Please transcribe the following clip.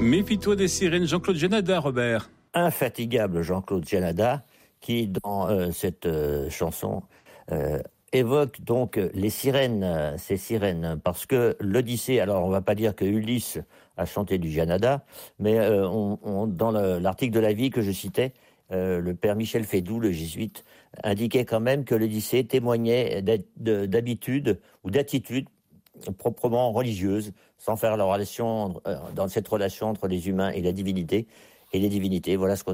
Méfie-toi des sirènes, Jean-Claude Janada, Robert. Infatigable Jean-Claude Janada, qui dans cette chanson évoque donc les sirènes, ces sirènes, parce que l'Odyssée, alors on va pas dire que Ulysse a chanté du Janada, mais dans l'article de la vie que je citais, le père Michel Fédoux, le jésuite, indiquait quand même que l'Odyssée témoignait d'habitude ou d'attitude proprement religieuse, sans faire la relation dans cette relation entre les humains et la divinité et les divinités. Voilà ce qu'on